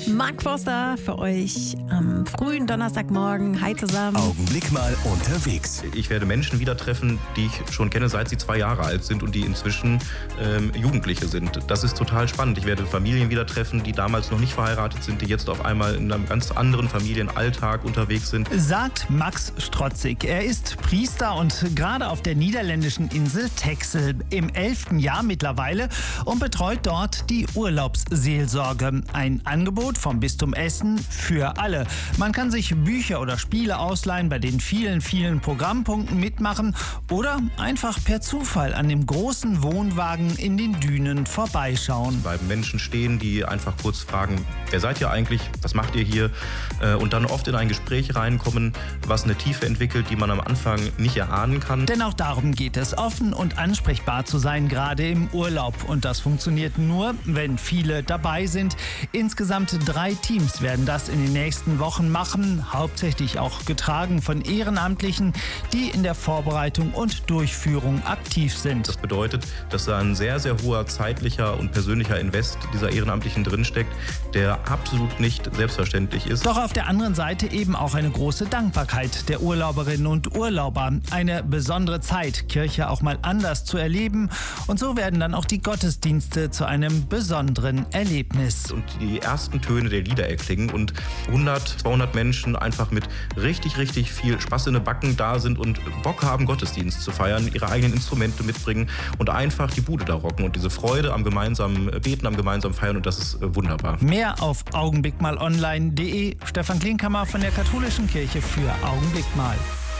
Mark Forster für euch am frühen Donnerstagmorgen. Hi zusammen. Augenblick mal unterwegs. Ich werde Menschen wieder treffen, die ich schon kenne, seit sie 2 Jahre alt sind und die inzwischen Jugendliche sind. Das ist total spannend. Ich werde Familien wieder treffen, die damals noch nicht verheiratet sind, die jetzt auf einmal in einem ganz anderen Familienalltag unterwegs sind. Sagt Max Strotzig. Er ist Priester und gerade auf der niederländischen Insel Texel im 11. Jahr mittlerweile und betreut dort die Urlaubsseelsorge. Ein Angebot vom Bistum Essen für alle. Man kann sich Bücher oder Spiele ausleihen, bei den vielen Programmpunkten mitmachen oder einfach per Zufall an dem großen Wohnwagen in den Dünen vorbeischauen. Bleiben Menschen stehen, die einfach kurz fragen, wer seid ihr eigentlich, was macht ihr hier? Und dann oft in ein Gespräch reinkommen, was eine Tiefe entwickelt, die man am Anfang nicht erahnen kann. Denn auch darum geht es, offen und ansprechbar zu sein, gerade im Urlaub. Und das funktioniert nur, wenn viele dabei sind. Insgesamt 3 Teams werden das in den nächsten Wochen machen, hauptsächlich auch getragen von Ehrenamtlichen, die in der Vorbereitung und Durchführung aktiv sind. Das bedeutet, dass da ein sehr, sehr hoher zeitlicher und persönlicher Invest dieser Ehrenamtlichen drinsteckt, der absolut nicht selbstverständlich ist. Doch auf der anderen Seite eben auch eine große Dankbarkeit der Urlauberinnen und Urlauber. Eine besondere Zeit, Kirche auch mal anders zu erleben. Und so werden dann auch die Gottesdienste zu einem besonderen Erlebnis. Und die ersten Töne der Lieder erklingen und 100, 200 Menschen einfach mit richtig viel Spaß in den Backen da sind und Bock haben, Gottesdienst zu feiern, ihre eigenen Instrumente mitbringen und einfach die Bude da rocken und diese Freude am gemeinsamen Beten, am gemeinsamen Feiern, und das ist wunderbar. Mehr auf augenblickmalonline.de. Stefan Klinkhammer von der Katholischen Kirche für Augenblick mal.